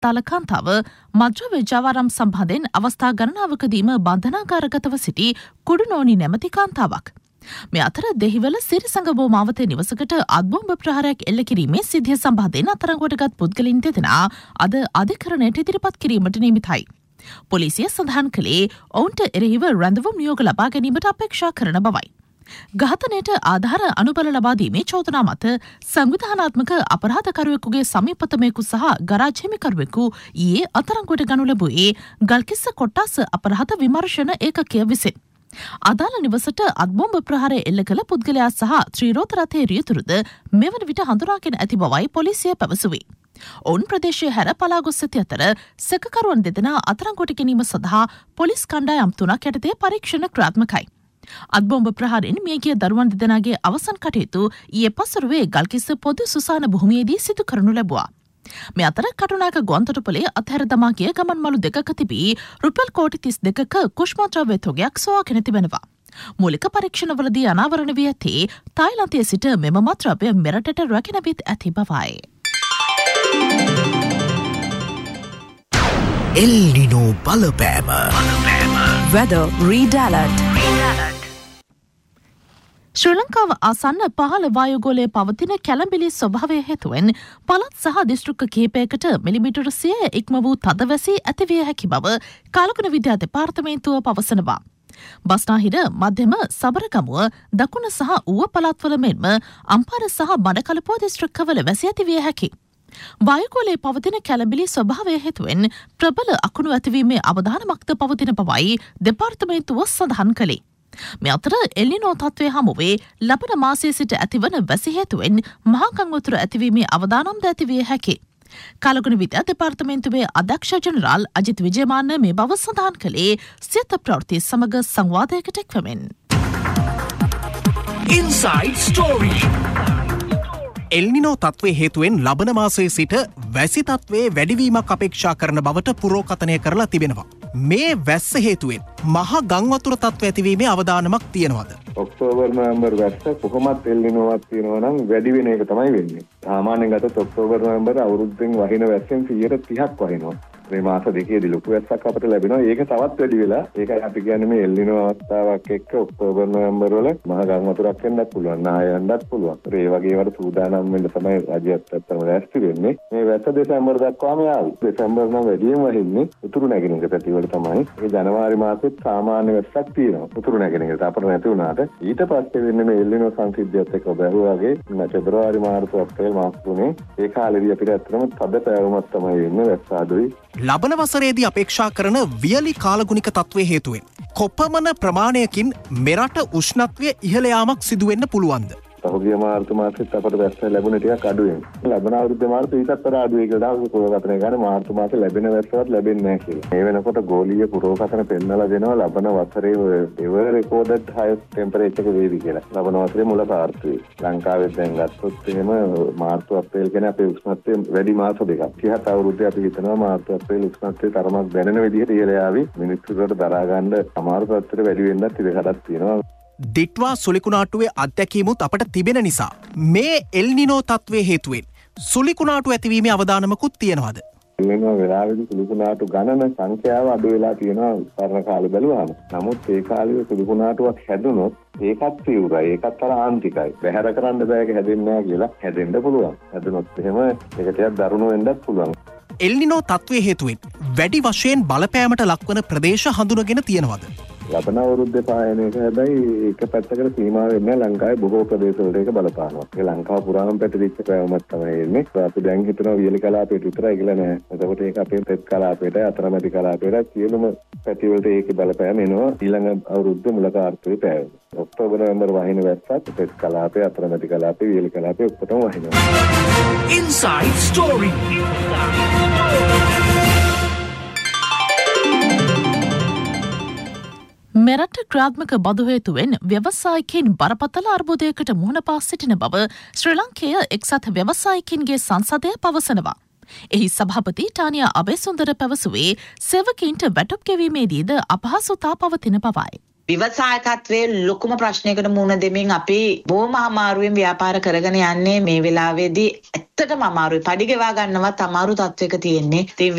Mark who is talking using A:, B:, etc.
A: තලකාන්තාව මද්‍රව්‍ය ජාවාරම් සම්බන්ධයෙන් අවස්ථා ගණනාවකදීම බන්ධනාගාරගතව සිටි කුඩුනෝනි නැමැති කාන්තාවක්. මේ අතර දෙහිවල සිරිසංගබෝ මාවතේ නිවසකට අත්බෝම්බ ප්‍රහාරයක් එල්ල කිරීමේ සිද්ධිය සම්බන්ධයෙන් අත්අඩංගුවටගත් පුද්ගලයින් දෙදෙනා අද අධිකරණයට ඉදිරිපත් කිරීමට නියමිතයි. පොලිසිය සඳහන් කළේ ඔවුන්ට එරෙහිව රැඳවුම් නියෝග ලබා ගැනීමට අපේක්ෂා කරන බවයි. ඝාතනයට ආධාර අනුබල ලබා දීමේ චෝදනා මත සංවිධානාත්මක අපරාධකරුවෙකුගේ සමීපතමයෙකු සහ ගරාජ් හිමිකරුවෙකු ඊයේ අත්අඩංගුවට ගනු ලැබුවේ ගල්කිස්ස කොට්ටාස අපරාධ විමර්ශන ඒකකය විසින්. අදාළ නිවසට අත්බෝම්බ ප්‍රහාරය එල්ල කළ පුද්ගලයා සහ ත්‍රිරෝද රථයේ රියතුරුද මෙවන විට හඳුනාගෙන ඇති බවයි පොලිසිය පැවසුවේ. ඔවුන් ප්‍රදේශය හැර පලා ගොස් ඇති අතර සැකකරුවන් දෙදෙනා අත්අඩංගුවට ගැනීම සඳහා පොලිස් කණ්ඩායම් 3ක් යටතේ පරීක්ෂණ ක්‍රියාත්මකයි. අත්බෝම්බ ප්‍රහාරයෙන් මියගිය දරුවන් දෙදෙනාගේ අවසන් කටයුතු ඊයේ පසුරුවේ ගල්කිස්ස පොදු සුසාන භූමියේදී සිදු කරනු ලැබුවා. මේ අතර කටුනායක ගුවන්තොටුපළේ අත්හැර දමා ගිය ගමන් මළු දෙකක තිබී රුපියල් කෝටි 32ක කුෂ්මද්‍රව්‍ය තොගයක් සොයාගෙන තිබෙනවා. මූලික පරීක්ෂණවලදී අනාවරණ වී ඇති තායිලන්තයේ සිට මෙම මත්ද්‍රව්‍ය මෙරටට රැගෙන විත් ඇති බවයි.
B: El Nino බලපෑම.
C: Weather Read Alert.
A: ශ්‍රී ලංකාව ආසන්න පහළ වායුගෝලයේ පවතින කැළඹිලි ස්වභාවය හේතුවෙන් පළාත් සහ දිස්ත්‍රික්ක කිහිපයකට මිලිමීටර 100 ඉක්ම වූ තදවැසි ඇතිවිය හැකි බව කාලගුණ විද්‍යා දෙපාර්තමේන්තුව පවසනවා. බස්නාහිර මධ්‍යම සබරගමුව දකුණ සහ ඌව පළාත්වල මෙන්ම අම්පාර සහ බඩකලපුව දිස්ත්‍රික්කවල වැසි ඇතිවිය හැකි. වායුගෝලයේ පවතින කැළඹිලි ස්වභාවය හේතුවෙන් ප්‍රබල අකුණු ඇතිවීමේ අවධානමක්ද පවතින බවයි දෙපාර්තමේන්තුව සඳහන් කළේ. මේ අතර එල්නිනෝ තත්ත්වය හමුවේ ලබන මාසයේ සිට ඇතිවන වැසි හේතුවෙන් මහා ගංගොතුර ඇතිවීමේ අවදානම්ද ඇතිවිය හැකි. කාලගුණ විද්‍යා දෙපාර්තමේන්තුවේ අධ්‍යක්ෂ ජෙනරාල් අජිත් විජේමාන්න මේ බව සඳහන් කළේ සියත ප්‍රවෘත්ති සමග සංවාදයකට එක්වමින්.
B: Inside Story. එල්නිනෝ තත්ත්වයේ හේතුවෙන් ලබන මාසයේ සිට වැසි තත්ත්වයේ වැඩිවීමක් අපේක්ෂා කරන බවට පුරෝකථනය කරලා තිබෙනවා. මේ වැස්ස හේතුවෙන් මහා ගංවතුර තත්ත්ව ඇතිවීමේ අවදානමක් තියෙනවද?
D: ඔක්තෝබර් නොවැම්බර් වැස්ස කොහොමත් එල්නිනෝවක් තියෙනවා නම් වැඩි වෙන එක තමයි වෙන්නේ. සාමාන්‍යයෙන් ගත්තොත් ඔක්තෝබර් නොවැම්බර් අවුරුද්දෙන් වහින වැස්සෙන් 30%ක් වහිනවා. මේ මාස දෙකේදී ලොකු වැස්සක් අපිට ලැබෙනවා. ඒක තවත් වැඩි වෙලා ඒකයි අපි කියන්නේ මේ එල්නිනෝ අවස්ථාවක් එක්ක ඔක්තෝබර් නොවැම්බර් වල මහා ගංවතුරක් වෙන්නත් පුළුවන්. නාය යන්නත් පුළුවන්. ඒ වගේ වල සූදානම් වෙන්න තමයි රජයත් අත්තම ලෑස්ති වෙන්නේ. මේ වැස්ස දෙසැම්බර් දක්වාම යාවි. දෙසැම්බර් නම් වැඩියෙන් වහින්නේ උතුරු නැගෙනහිර පැතිවල තමයි. ඒ ජනවාරි මාසෙත් සාමාන්‍ය වැස්සක් තියෙනවා. උතුරු නැගෙනහිරට අපිට නැති වුණාට ඊට පස්සේ වෙන්නේ මේ එල්නිනෝ සංසිද්ධියත් එක්ක බැලුවාගේ පෙබරවාරි මාර්තු අප්‍රේල් මාස තුනේ ඒ කාලෙදී අපිට ඇත්තටම තද පැවුමක් තමයි වෙන්නේ වැස්ස අඩුයි.
B: ලබන වසරේදී අපේක්ෂා කරන වියලි කාලගුණික තත්ත්වයේ හේතුවෙන් කොපමණ ප්‍රමාණයකින් මෙරට උෂ්ණත්වය ඉහළ යාමක් සිදු වෙන්න පුළුවන්ද?
D: පහුගිය මාර්තු මාසෙත් අපට වැස්ස ලැබුණේ ටිකක් අඩුවෙන්. ලබන අවුරුද්දේ මාර්තු ඊටත් වඩා අඩුයි කියලා අපි පුරෝකථනය කරන්නේ මාර්තු මාසේ ලැබෙන වැස්සවත් ලැබෙන්නේ නැහැ කියලා. මේ වෙනකොට ගෝලීය පුරෝකථන පෙන්නලා දෙනවා ලබන වසරේ ever recorded highest temperature එක වේවි කියලා. ලබන වසරේ මුල පාර්ශ්වයේ. ලංකාවේ දැන් ගත්තොත් එහෙම මාර්තු අප්‍රේල් කියන්නේ අපේ උෂ්ණත්වය වැඩි මාස දෙකක්. 37 අවුරුද්දේ අපි හිතනවා මාර්තු අප්‍රේල් උෂ්ණත්වය තරමක් දැනෙන විදිහට ඉහළ යාවි. මිනිස්සුන්ට දරා ගන්න අමාරු තත්ත්වයට වැඩි වෙන්නත් ඉඩකඩක් තියෙනවා.
B: දිට්වා සුලිකුණාටුවේ අත්දැකීමුත් අපට තිබෙන නිසා මේ එල්නිනෝ තත්ත්වයේ හේතුවෙන් සුලිකුණාටු ඇතිවීමේ අවදානමකුත් තියෙනවද?
D: එල්නිනෝ වෙලාවේදී සුලිකුණාටු ගණන සංඛ්‍යාව අඩු වෙලා තියෙනවා උත්තරන කාලේ බැලුවාම. නමුත් ඒ කාලේ සුලිකුණාටුවක් හැදුනොත් ඒකත් තීව්‍රයි ඒකත් අර ආන්තිකයි. බැහැර කරන්න බෑ ඒක හැදෙන්නේ නැහැ කියලා හැදෙන්න පුළුවන්. හැදුනොත් එහෙම ඒක ටිකක් දරුණු වෙන්නත් පුළුවන්.
B: එල්නිනෝ තත්ත්වයේ හේතුවෙන් වැඩි වශයෙන් බලපෑමට ලක්වන ප්‍රදේශ හඳුනගෙන තියෙනවද?
D: ලබන අවුරුද්දේ පායනයක හැබැයි එක පැත්තකට සීමා වෙන්නේ ලංකාවේ බොහෝ ප්‍රදේශවලට ඒක බලපානවා. ඒ ලංකාව පුරාම පැතිරිච්ච පැවමක් තමයි එන්නේ. අපි දැන් හිතනවා වියලි කලාපයට විතරයි කියලා නෑ. එතකොට ඒක අපේ පෙත් කලාපයට අතරමැදි කලාපයට සියලුම පැතිවලට ඒකේ බලපෑම එනවා ඊළඟ අවුරුද්දේ මුල කාර්තුවේ පැවම. ඔක්තෝබර් නොවැම්බර් වහින වැස්සත් පෙත් කලාපේ අතරමැදි කලාපේ වියලි කලාපේ ඔක්කොටම වහිනවා.
B: Inside Story.
A: මෙරට ක්‍රියාත්මක බදු හේතුවෙන් ව්‍යවසායිකයින් බරපතල අර්බුදයකට මුහුණ පා සිටින බව ශ්‍රී ලංකය එක්සත් ව්‍යවසායිකින්ගේ සංසදය පවසනවා. එහි සභාපති ටානියා අබේසුන්දර පැවසුවේ සේවකීන්ට වැටුප් ගෙවීමේදීද අපහසුතා පවතින බවයි.
E: ව්‍යවසායකත්වයේ ලොකුම ප්‍රශ්නයකට මුහුණ දෙමින් අපි බොහොම අමාරුවෙන් ව්‍යාපාර කරගෙන යන්නේ මේ වෙලාවේදී ඇත්තටම අමාරුයි. පඩි ගෙවා ගන්නවත් අමාරු තත්වයක තියෙන්නේ. ඉතින්